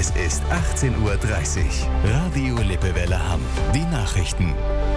Es ist 18:30 Uhr. Radio Lippewelle Hamm. Die Nachrichten.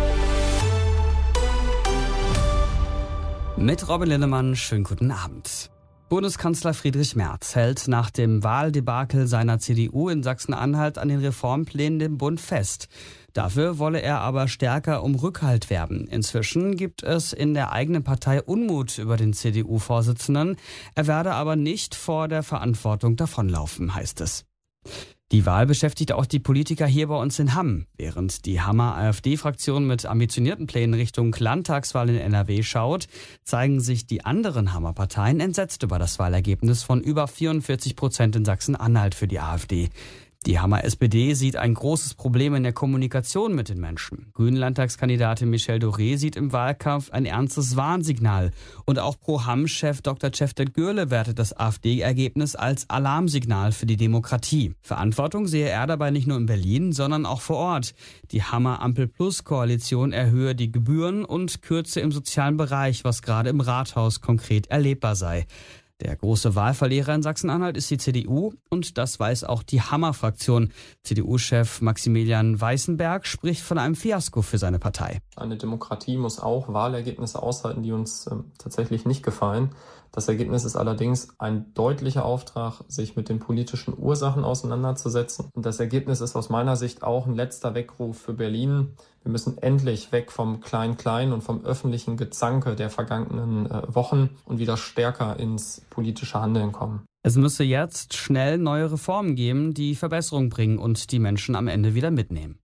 Mit Robin Linnemann, schönen guten Abend. Bundeskanzler Friedrich Merz hält nach dem Wahldebakel seiner CDU in Sachsen-Anhalt an den Reformplänen im Bund fest. Dafür wolle er aber stärker um Rückhalt werben. Inzwischen gibt es in der eigenen Partei Unmut über den CDU-Vorsitzenden. Er werde aber nicht vor der Verantwortung davonlaufen, heißt es. Die Wahl beschäftigt auch die Politiker hier bei uns in Hamm. Während die Hammer AfD-Fraktion mit ambitionierten Plänen Richtung Landtagswahl in NRW schaut, zeigen sich die anderen Hammer-Parteien entsetzt über das Wahlergebnis von über 44% in Sachsen-Anhalt für die AfD. Die Hammer-SPD sieht ein großes Problem in der Kommunikation mit den Menschen. Grünen-Landtagskandidatin Michelle Doré sieht im Wahlkampf ein ernstes Warnsignal. Und auch Pro-Hamm-Chef Dr. Cevdet Görle wertet das AfD-Ergebnis als Alarmsignal für die Demokratie. Verantwortung sehe er dabei nicht nur in Berlin, sondern auch vor Ort. Die Hammer-Ampel-Plus-Koalition erhöhe die Gebühren und kürze im sozialen Bereich, was gerade im Rathaus konkret erlebbar sei. Der große Wahlverlierer in Sachsen-Anhalt ist die CDU und das weiß auch die Hammer-Fraktion. CDU-Chef Maximilian Weißenberg spricht von einem Fiasko für seine Partei. Eine Demokratie muss auch Wahlergebnisse aushalten, die uns tatsächlich nicht gefallen. Das Ergebnis ist allerdings ein deutlicher Auftrag, sich mit den politischen Ursachen auseinanderzusetzen. Und das Ergebnis ist aus meiner Sicht auch ein letzter Weckruf für Berlin. Wir müssen endlich weg vom Klein-Klein und vom öffentlichen Gezanke der vergangenen Wochen und wieder stärker ins politische Handeln kommen. Es müsse jetzt schnell neue Reformen geben, die Verbesserung bringen und die Menschen am Ende wieder mitnehmen.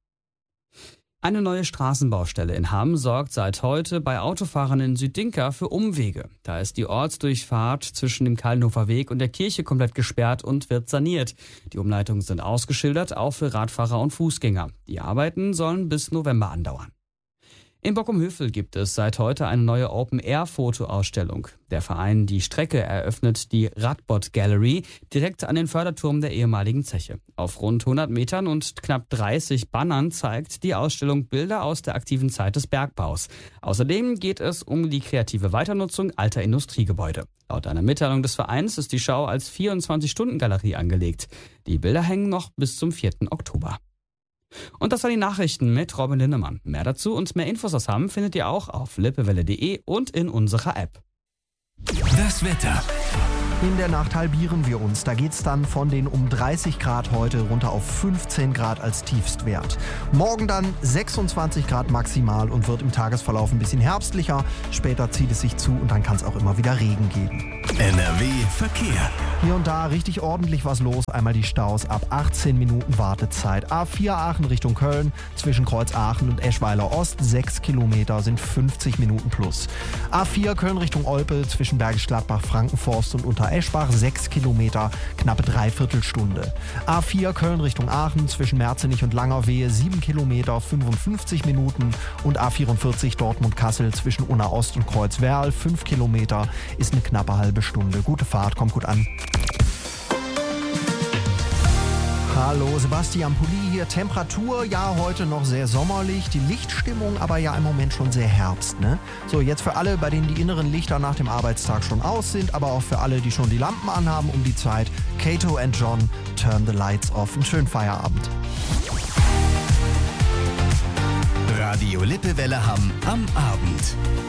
Eine neue Straßenbaustelle in Hamm sorgt seit heute bei Autofahrern in Südinka für Umwege. Da ist die Ortsdurchfahrt zwischen dem Kallenhofer Weg und der Kirche komplett gesperrt und wird saniert. Die Umleitungen sind ausgeschildert, auch für Radfahrer und Fußgänger. Die Arbeiten sollen bis November andauern. In Bockum-Hövel gibt es seit heute eine neue Open-Air-Fotoausstellung. Der Verein Die Strecke eröffnet die Radbot Gallery direkt an den Förderturm der ehemaligen Zeche. Auf rund 100 Metern und knapp 30 Bannern zeigt die Ausstellung Bilder aus der aktiven Zeit des Bergbaus. Außerdem geht es um die kreative Weiternutzung alter Industriegebäude. Laut einer Mitteilung des Vereins ist die Schau als 24-Stunden-Galerie angelegt. Die Bilder hängen noch bis zum 4. Oktober. Und das waren die Nachrichten mit Robin Linnemann. Mehr dazu und mehr Infos aus Hamm findet ihr auch auf lippewelle.de und in unserer App. Das Wetter. In der Nacht halbieren wir uns. Da geht's dann von den um 30 Grad heute runter auf 15 Grad als Tiefstwert. Morgen dann 26 Grad maximal und wird im Tagesverlauf ein bisschen herbstlicher. Später zieht es sich zu und dann kann es auch immer wieder Regen geben. NRW Verkehr. Hier und da richtig ordentlich was los. Einmal die Staus ab 18 Minuten Wartezeit. A4 Aachen Richtung Köln zwischen Kreuz Aachen und Eschweiler Ost 6 Kilometer sind 50 Minuten plus. A4 Köln Richtung Olpe zwischen Bergisch Gladbach, Frankenforst und Untereschbach 6 Kilometer, knappe Dreiviertelstunde. A4 Köln Richtung Aachen zwischen Merzenich und Langerwehe 7 Kilometer 55 Minuten und A44 Dortmund-Kassel zwischen Unna Ost und Kreuzwerl 5 Kilometer ist eine knappe halbe Stunde. Gute Fahrt, kommt gut an. Hallo, Sebastian Pulli hier. Temperatur, ja, heute noch sehr sommerlich. Die Lichtstimmung aber ja im Moment schon sehr Herbst, ne? So, jetzt für alle, bei denen die inneren Lichter nach dem Arbeitstag schon aus sind, aber auch für alle, die schon die Lampen anhaben um die Zeit. Kato and John, Turn the Lights Off. Einen schönen Feierabend. Radio Lippewelle Hamm am Abend.